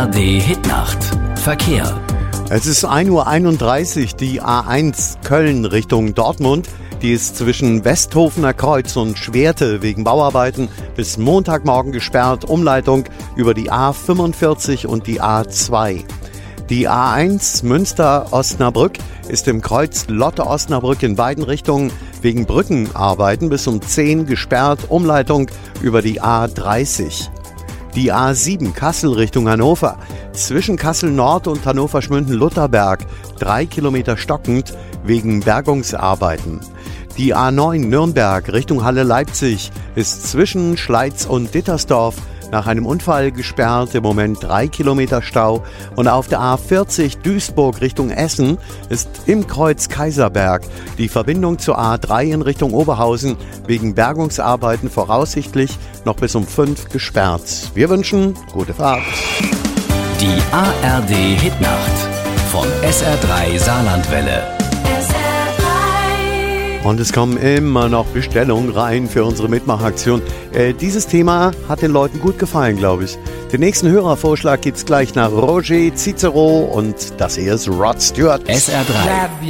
ARD Hitnacht. Verkehr. Es ist 1:31 Uhr, die A1 Köln Richtung Dortmund. Die ist zwischen Westhofener Kreuz und Schwerte wegen Bauarbeiten bis Montagmorgen gesperrt. Umleitung über die A45 und die A2. Die A1 Münster-Osnabrück ist im Kreuz Lotte-Osnabrück in beiden Richtungen wegen Brückenarbeiten bis um 10 gesperrt. Umleitung über die A30. Die A7 Kassel Richtung Hannover. Zwischen Kassel Nord und Hannover-Schmünden-Lutherberg 3 Kilometer stockend wegen Bergungsarbeiten. Die A9 Nürnberg Richtung Halle-Leipzig ist zwischen Schleiz und Dittersdorf nach einem Unfall gesperrt, im Moment 3 Kilometer Stau. Und auf der A40 Duisburg Richtung Essen ist im Kreuz Kaiserberg die Verbindung zur A3 in Richtung Oberhausen wegen Bergungsarbeiten voraussichtlich noch bis um 5 gesperrt. Wir wünschen gute Fahrt. Die ARD Hitnacht von SR3 Saarlandwelle. Und es kommen immer noch Bestellungen rein für unsere Mitmachaktion. Dieses Thema hat den Leuten gut gefallen, glaube ich. Den nächsten Hörervorschlag gibt's gleich nach Roger Cicero und das hier ist Rod Stewart. SR3.